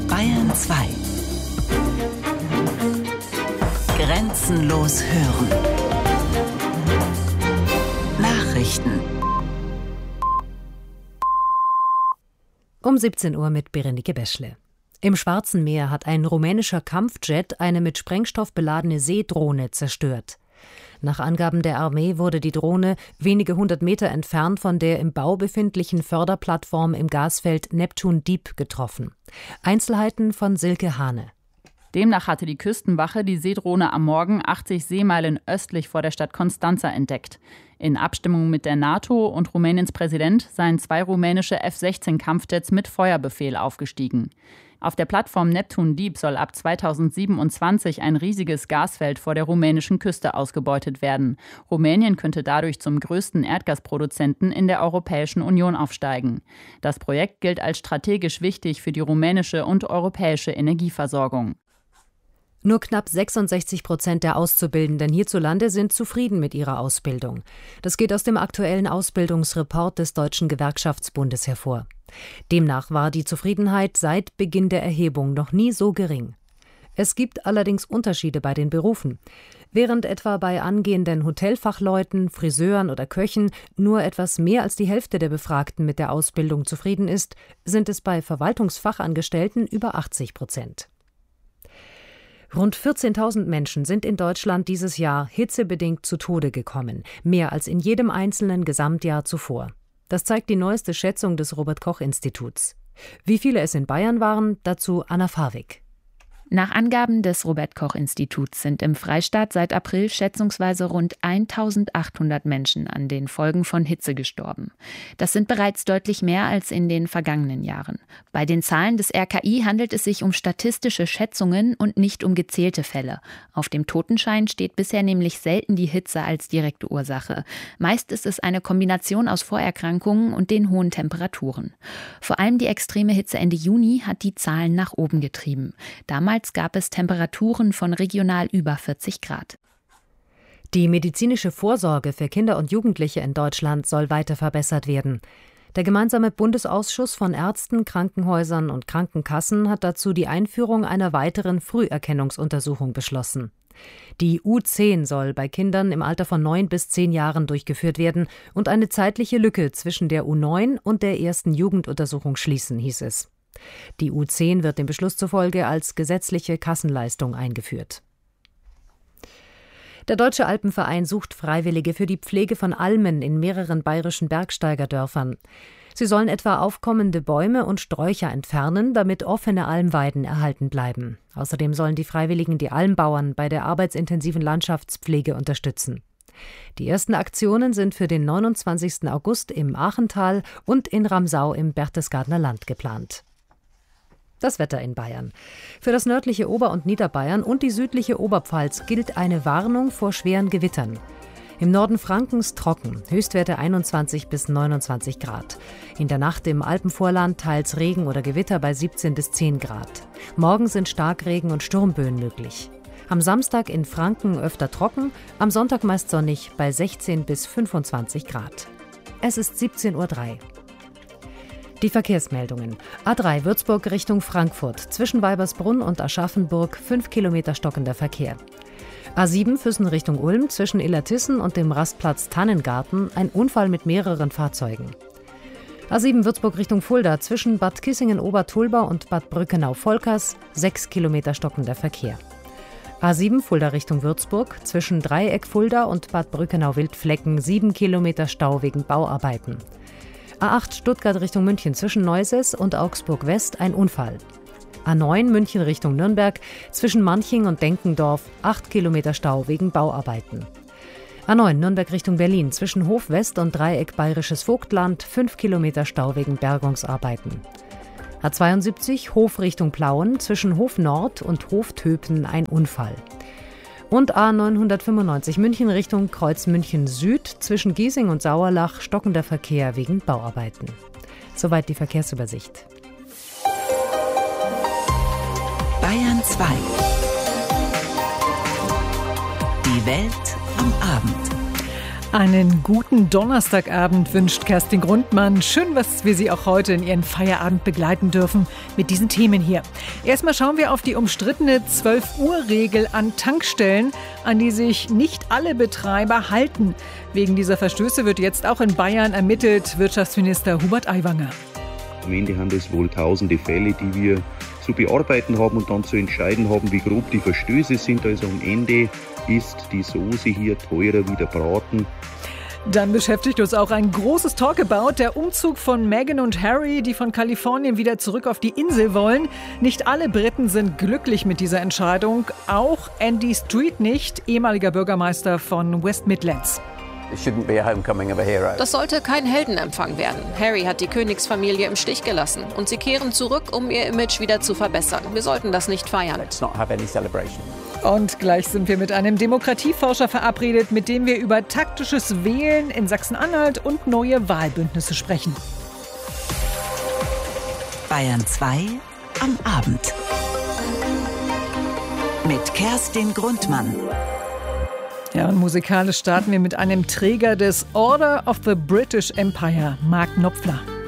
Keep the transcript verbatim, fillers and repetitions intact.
Bayern zwei. Grenzenlos hören. Nachrichten. Um siebzehn Uhr mit Berenike Beschle. Im Schwarzen Meer hat ein rumänischer Kampfjet eine mit Sprengstoff beladene Seedrohne zerstört. Nach Angaben der Armee wurde die Drohne wenige hundert Meter entfernt von der im Bau befindlichen Förderplattform im Gasfeld Neptun Deep getroffen. Einzelheiten von Silke Hane. Demnach hatte die Küstenwache die Seedrohne am Morgen achtzig Seemeilen östlich vor der Stadt Constanța entdeckt. In Abstimmung mit der NATO und Rumäniens Präsident seien zwei rumänische F sechzehn Kampfjets mit Feuerbefehl aufgestiegen. Auf der Plattform Neptun Deep soll ab zweitausendsiebenundzwanzig ein riesiges Gasfeld vor der rumänischen Küste ausgebeutet werden. Rumänien könnte dadurch zum größten Erdgasproduzenten in der Europäischen Union aufsteigen. Das Projekt gilt als strategisch wichtig für die rumänische und europäische Energieversorgung. Nur knapp sechsundsechzig Prozent der Auszubildenden hierzulande sind zufrieden mit ihrer Ausbildung. Das geht aus dem aktuellen Ausbildungsreport des Deutschen Gewerkschaftsbundes hervor. Demnach war die Zufriedenheit seit Beginn der Erhebung noch nie so gering. Es gibt allerdings Unterschiede bei den Berufen. Während etwa bei angehenden Hotelfachleuten, Friseuren oder Köchen nur etwas mehr als die Hälfte der Befragten mit der Ausbildung zufrieden ist, sind es bei Verwaltungsfachangestellten über achtzig Prozent. Rund vierzehntausend Menschen sind in Deutschland dieses Jahr hitzebedingt zu Tode gekommen, mehr als in jedem einzelnen Gesamtjahr zuvor. Das zeigt die neueste Schätzung des Robert-Koch-Instituts. Wie viele es in Bayern waren, dazu Anna Farwig. Nach Angaben des Robert-Koch-Instituts sind im Freistaat seit April schätzungsweise rund eintausendachthundert Menschen an den Folgen von Hitze gestorben. Das sind bereits deutlich mehr als in den vergangenen Jahren. Bei den Zahlen des R K I handelt es sich um statistische Schätzungen und nicht um gezählte Fälle. Auf dem Totenschein steht bisher nämlich selten die Hitze als direkte Ursache. Meist ist es eine Kombination aus Vorerkrankungen und den hohen Temperaturen. Vor allem die extreme Hitze Ende Juni hat die Zahlen nach oben getrieben. Damals gab es Temperaturen von regional über vierzig Grad. Die medizinische Vorsorge für Kinder und Jugendliche in Deutschland soll weiter verbessert werden. Der gemeinsame Bundesausschuss von Ärzten, Krankenhäusern und Krankenkassen hat dazu die Einführung einer weiteren Früherkennungsuntersuchung beschlossen. Die U zehn soll bei Kindern im Alter von neun bis zehn Jahren durchgeführt werden und eine zeitliche Lücke zwischen der U neun und der ersten Jugenduntersuchung schließen, hieß es. Die U zehn wird dem Beschluss zufolge als gesetzliche Kassenleistung eingeführt. Der Deutsche Alpenverein sucht Freiwillige für die Pflege von Almen in mehreren bayerischen Bergsteigerdörfern. Sie sollen etwa aufkommende Bäume und Sträucher entfernen, damit offene Almweiden erhalten bleiben. Außerdem sollen die Freiwilligen die Almbauern bei der arbeitsintensiven Landschaftspflege unterstützen. Die ersten Aktionen sind für den neunundzwanzigsten August im Aachental und in Ramsau im Berchtesgadener Land geplant. Das Wetter in Bayern. Für das nördliche Ober- und Niederbayern und die südliche Oberpfalz gilt eine Warnung vor schweren Gewittern. Im Norden Frankens trocken, Höchstwerte einundzwanzig bis neunundzwanzig Grad. In der Nacht im Alpenvorland teils Regen oder Gewitter bei siebzehn bis zehn Grad. Morgen sind Starkregen und Sturmböen möglich. Am Samstag in Franken öfter trocken, am Sonntag meist sonnig bei sechzehn bis fünfundzwanzig Grad. Es ist siebzehn Uhr drei. Die Verkehrsmeldungen. A drei Würzburg Richtung Frankfurt. Zwischen Weibersbrunn und Aschaffenburg fünf Kilometer stockender Verkehr. A sieben Füssen Richtung Ulm. Zwischen Illertissen und dem Rastplatz Tannengarten ein Unfall mit mehreren Fahrzeugen. A sieben Würzburg Richtung Fulda. Zwischen Bad Kissingen-Obertulba und Bad Brückenau-Volkers sechs Kilometer stockender Verkehr. A sieben Fulda Richtung Würzburg. Zwischen Dreieck Fulda und Bad Brückenau-Wildflecken sieben Kilometer Stau wegen Bauarbeiten. A acht Stuttgart Richtung München zwischen Neuses und Augsburg West ein Unfall. A neun München Richtung Nürnberg zwischen Manching und Denkendorf acht Kilometer Stau wegen Bauarbeiten. A neun Nürnberg Richtung Berlin zwischen Hof West und Dreieck Bayerisches Vogtland fünf Kilometer Stau wegen Bergungsarbeiten. A zweiundsiebzig Hof Richtung Plauen zwischen Hof Nord und Hof Töpen ein Unfall. Und A neunhundertfünfundneunzig München Richtung Kreuz München Süd zwischen Giesing und Sauerlach stockender Verkehr wegen Bauarbeiten. Soweit die Verkehrsübersicht. Bayern zwei. Die Welt am Abend. Einen guten Donnerstagabend wünscht Kerstin Grundmann. Schön, dass wir Sie auch heute in Ihren Feierabend begleiten dürfen mit diesen Themen hier. Erstmal schauen wir auf die umstrittene zwölf Uhr Regel an Tankstellen, an die sich nicht alle Betreiber halten. Wegen dieser Verstöße wird jetzt auch in Bayern ermittelt, Wirtschaftsminister Hubert Aiwanger. Am Ende haben es wohl tausende Fälle, die wir zu bearbeiten haben und dann zu entscheiden haben, wie grob die Verstöße sind. Also am Ende ist die Soße hier teurer wie der Braten. Dann beschäftigt uns auch ein großes Talkabout, der Umzug von Meghan und Harry, die von Kalifornien wieder zurück auf die Insel wollen. Nicht alle Briten sind glücklich mit dieser Entscheidung, auch Andy Street nicht, ehemaliger Bürgermeister von West Midlands. Das sollte kein Heldenempfang werden. Harry hat die Königsfamilie im Stich gelassen und sie kehren zurück, um ihr Image wieder zu verbessern. Wir sollten das nicht feiern. Und gleich sind wir mit einem Demokratieforscher verabredet, mit dem wir über taktisches Wählen in Sachsen-Anhalt und neue Wahlbündnisse sprechen. Bayern zwei am Abend. Mit Kerstin Grundmann. Ja, und musikalisch starten wir mit einem Träger des Order of the British Empire, Mark Knopfler.